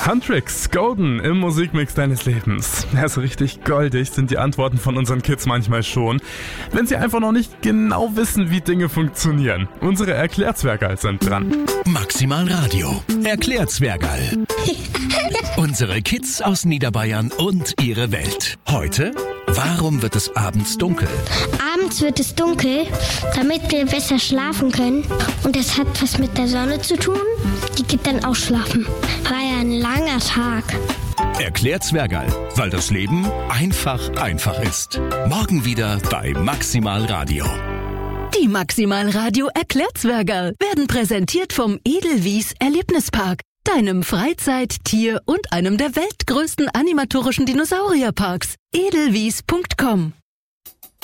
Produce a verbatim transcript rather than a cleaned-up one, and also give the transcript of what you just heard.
Huntrix, Golden im Musikmix deines Lebens. Ja, so richtig goldig sind die Antworten von unseren Kids manchmal schon, wenn sie einfach noch nicht genau wissen, wie Dinge funktionieren. Unsere Erklärzwergerl sind dran. Maximal Radio. Erklärzwergerl. Unsere Kids aus Niederbayern und ihre Welt. Heute, warum wird es abends dunkel? Abends wird es dunkel, damit wir besser schlafen können. Und das hat was mit der Sonne zu tun. Die geht dann auch schlafen. War ja ein langer Tag. Erklärzwergerl, weil das Leben einfach einfach ist. Morgen wieder bei Maximal Radio. Die Maximal Radio Erklärzwergerl werden präsentiert vom Edelwies Erlebnispark, deinem Freizeit-, Tier- und einem der weltgrößten animatorischen Dinosaurierparks. edelwies punkt com